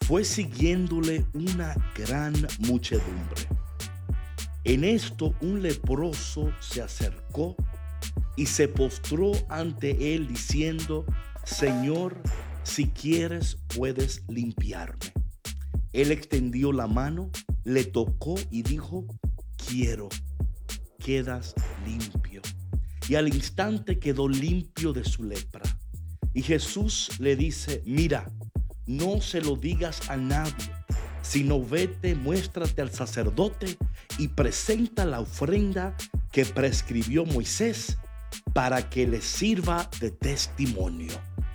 fue siguiéndole una gran muchedumbre. En esto un leproso se acercó y se postró ante él diciendo: Señor, si quieres puedes limpiarme. Él extendió la mano, le tocó y dijo: quiero, quedas limpio. Y al instante quedó limpio de su lepra. Y Jesús le dice: mira, no se lo digas a nadie, sino vete, muéstrate al sacerdote y presenta la ofrenda que prescribió Moisés para que le sirva de testimonio.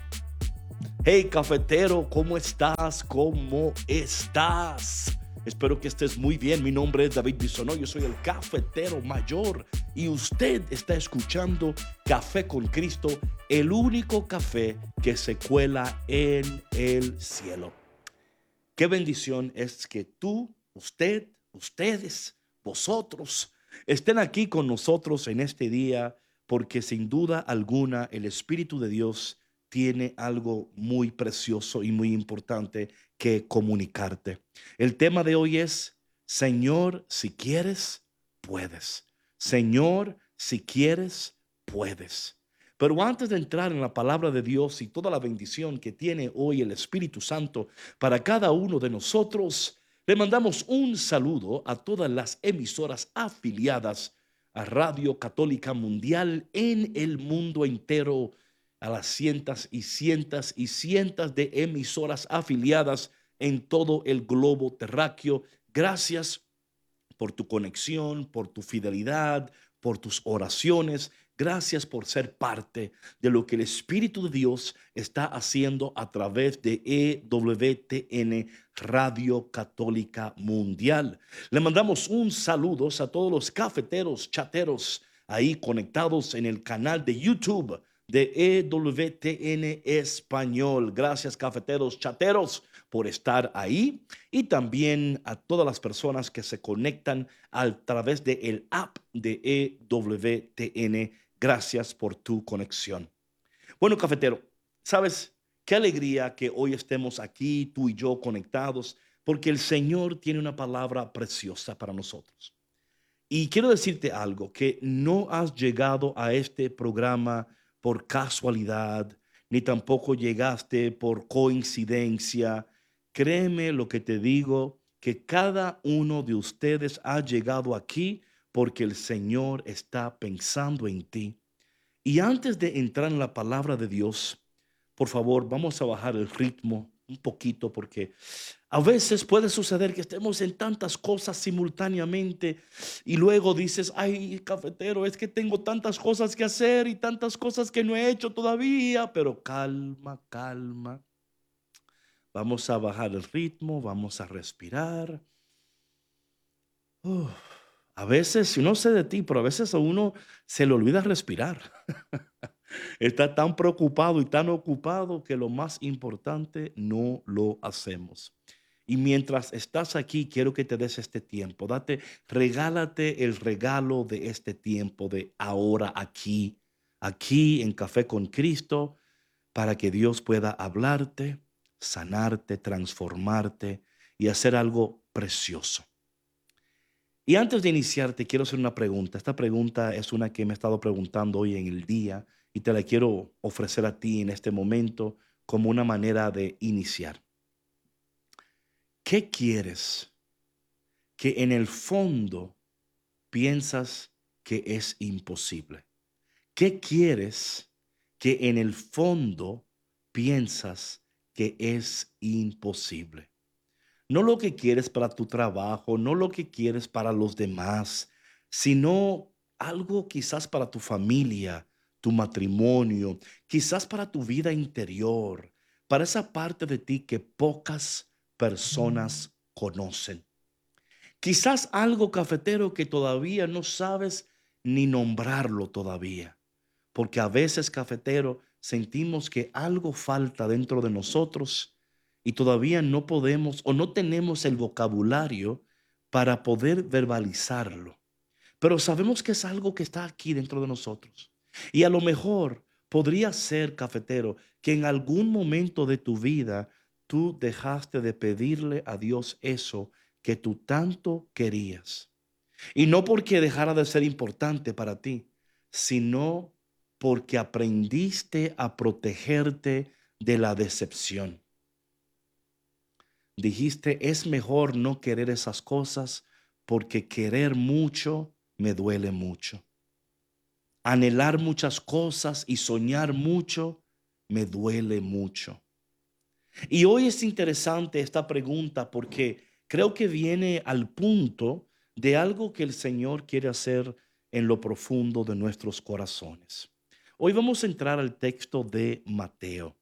Hey cafetero, ¿cómo estás? ¿Cómo estás? Espero que estés muy bien. Mi nombre es David Bisonó, yo soy el cafetero mayor y usted está escuchando Café con Cristo, el único café que se cuela en el cielo. Qué bendición es que tú, usted, ustedes, vosotros estén aquí con nosotros en este día, porque sin duda alguna el Espíritu de Dios tiene algo muy precioso y muy importante que comunicarte. El tema de hoy es: Señor, si quieres, puedes. Señor, si quieres, puedes. Pero antes de entrar en la palabra de Dios y toda la bendición que tiene hoy el Espíritu Santo para cada uno de nosotros, le mandamos un saludo a todas las emisoras afiliadas a Radio Católica Mundial en el mundo entero, a las cientos y cientos y cientos de emisoras afiliadas en todo el globo terráqueo. Gracias por tu conexión, por tu fidelidad, por tus oraciones. Gracias por ser parte de lo que el Espíritu de Dios está haciendo a través de EWTN Radio Católica Mundial. Le mandamos un saludo a todos los cafeteros, chateros ahí conectados en el canal de YouTube de EWTN Español. Gracias, cafeteros, chateros, por estar ahí, y también a todas las personas que se conectan a través del app de EWTN. Gracias por tu conexión. Bueno, cafetero, ¿sabes qué alegría que hoy estemos aquí, tú y yo conectados? Porque el Señor tiene una palabra preciosa para nosotros. Y quiero decirte algo, que no has llegado a este programa por casualidad, ni tampoco llegaste por coincidencia. Créeme lo que te digo, que cada uno de ustedes ha llegado aquí porque el Señor está pensando en ti. Y antes de entrar en la palabra de Dios, por favor, vamos a bajar el ritmo un poquito, porque a veces puede suceder que estemos en tantas cosas simultáneamente y luego dices: ay, cafetero, es que tengo tantas cosas que hacer y tantas cosas que no he hecho todavía. Pero calma, calma. Vamos a bajar el ritmo, vamos a respirar. Uf. A veces, no sé de ti, pero a veces a uno se le olvida respirar. Está tan preocupado y tan ocupado que lo más importante no lo hacemos. Y mientras estás aquí, quiero que te des este tiempo. Regálate el regalo de este tiempo, de ahora, aquí en Café con Cristo, para que Dios pueda hablarte, sanarte, transformarte y hacer algo precioso. Y antes de iniciar, te quiero hacer una pregunta. Esta pregunta es una que me he estado preguntando hoy en el día y te la quiero ofrecer a ti en este momento como una manera de iniciar. ¿Qué quieres que en el fondo piensas que es imposible? ¿Qué quieres que en el fondo piensas que es imposible? No lo que quieres para tu trabajo, no lo que quieres para los demás, sino algo quizás para tu familia, tu matrimonio, quizás para tu vida interior, para esa parte de ti que pocas personas conocen. Quizás algo, cafetero, que todavía no sabes ni nombrarlo todavía. Porque a veces, cafetero, sentimos que algo falta dentro de nosotros y todavía no podemos o no tenemos el vocabulario para poder verbalizarlo. Pero sabemos que es algo que está aquí dentro de nosotros. Y a lo mejor podría ser, cafetero, que en algún momento de tu vida tú dejaste de pedirle a Dios eso que tú tanto querías. Y no porque dejara de ser importante para ti, sino porque aprendiste a protegerte de la decepción. Dijiste, es mejor no querer esas cosas porque querer mucho me duele mucho. Anhelar muchas cosas y soñar mucho me duele mucho. Y hoy es interesante esta pregunta porque creo que viene al punto de algo que el Señor quiere hacer en lo profundo de nuestros corazones. Hoy vamos a entrar al texto de Mateo.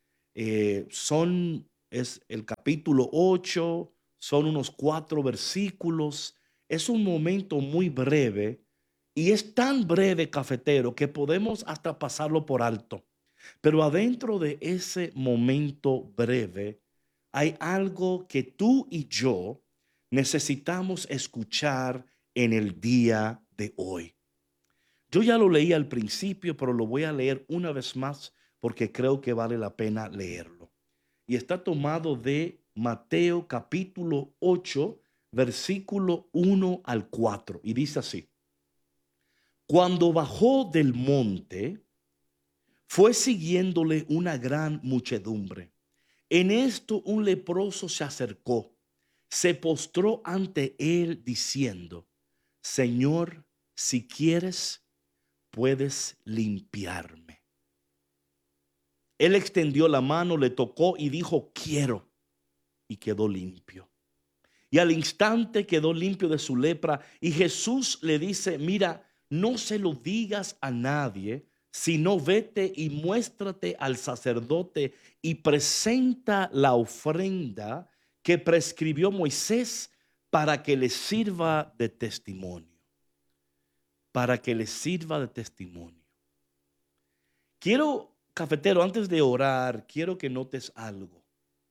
Es el capítulo 8, son unos 4 versículos. Es un momento muy breve y es tan breve, cafetero, que podemos hasta pasarlo por alto. Pero adentro de ese momento breve hay algo que tú y yo necesitamos escuchar en el día de hoy. Yo ya lo leí al principio, pero lo voy a leer una vez más porque creo que vale la pena leerlo. Y está tomado de Mateo capítulo 8, versículo 1 al 4. Y dice así: Cuando bajó del monte, fue siguiéndole una gran muchedumbre. En esto un leproso se acercó, se postró ante él diciendo: Señor, si quieres, puedes limpiarme. Él extendió la mano, le tocó y dijo: quiero, y quedó limpio. Y al instante quedó limpio de su lepra. Y Jesús le dice: mira, no se lo digas a nadie, sino vete y muéstrate al sacerdote y presenta la ofrenda que prescribió Moisés para que le sirva de testimonio. Para que le sirva de testimonio. Quiero, cafetero, antes de orar, quiero que notes algo.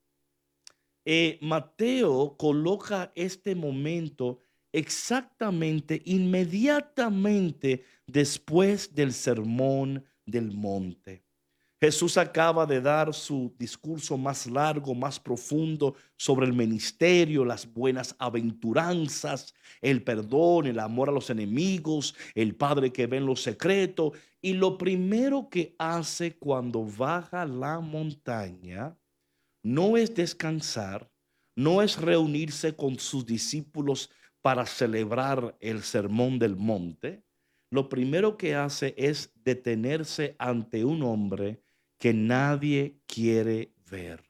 Mateo coloca este momento exactamente, inmediatamente después del sermón del monte. Jesús acaba de dar su discurso más largo, más profundo sobre el ministerio, las buenas aventuranzas, el perdón, el amor a los enemigos, el Padre que ve en lo secreto. Y lo primero que hace cuando baja la montaña no es descansar, no es reunirse con sus discípulos para celebrar el sermón del monte. Lo primero que hace es detenerse ante un hombre que nadie quiere ver.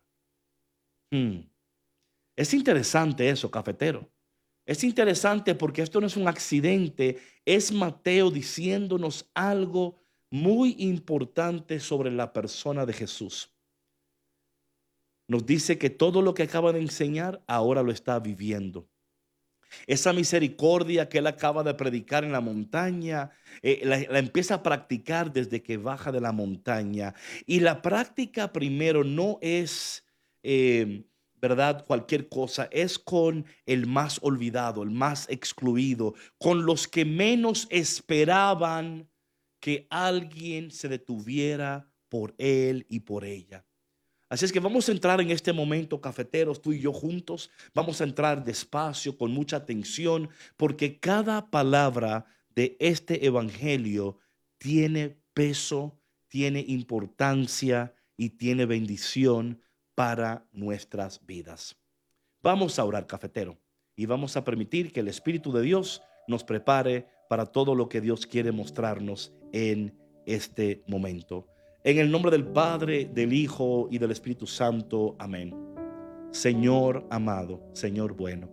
Es interesante eso, cafetero. Es interesante porque esto no es un accidente, es Mateo diciéndonos algo muy importante sobre la persona de Jesús. Nos dice que todo lo que acaba de enseñar ahora lo está viviendo. Esa misericordia que él acaba de predicar en la montaña, la empieza a practicar desde que baja de la montaña. Y la práctica primero no es, ¿verdad? Cualquier cosa, es con el más olvidado, el más excluido, con los que menos esperaban que alguien se detuviera por él y por ella. Así es que vamos a entrar en este momento, cafeteros, tú y yo juntos. Vamos a entrar despacio, con mucha atención, porque cada palabra de este evangelio tiene peso, tiene importancia y tiene bendición para nuestras vidas. Vamos a orar, cafetero, y vamos a permitir que el Espíritu de Dios nos prepare para todo lo que Dios quiere mostrarnos en este momento. En el nombre del Padre, del Hijo y del Espíritu Santo. Amén. Señor amado, Señor bueno.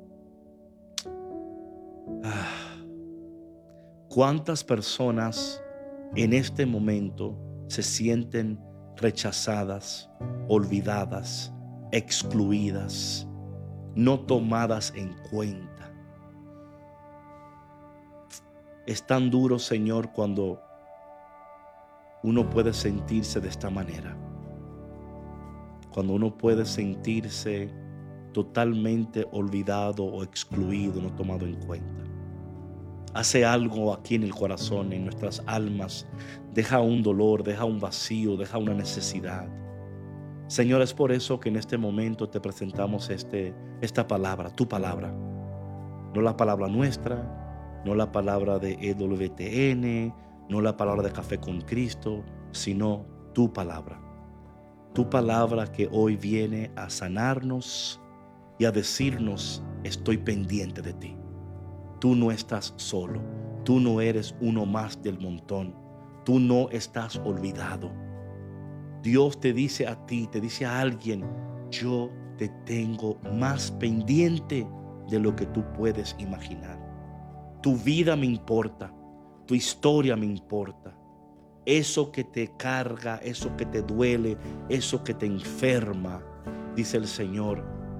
¿Cuántas personas en este momento se sienten rechazadas, olvidadas, excluidas, no tomadas en cuenta? Es tan duro, Señor, cuando uno puede sentirse de esta manera. Cuando uno puede sentirse totalmente olvidado o excluido, no tomado en cuenta. Hace algo aquí en el corazón, en nuestras almas. Deja un dolor, deja un vacío, deja una necesidad. Señor, es por eso que en este momento te presentamos esta palabra, tu palabra. No la palabra nuestra, no la palabra de EWTN, no la palabra de Café con Cristo, sino tu palabra. Tu palabra que hoy viene a sanarnos y a decirnos: estoy pendiente de ti. Tú no estás solo. Tú no eres uno más del montón. Tú no estás olvidado. Dios te dice a ti, te dice a alguien: yo te tengo más pendiente de lo que tú puedes imaginar. Tu vida me importa, tu historia me importa. Eso que te carga, eso que te duele, eso que te enferma, dice el Señor: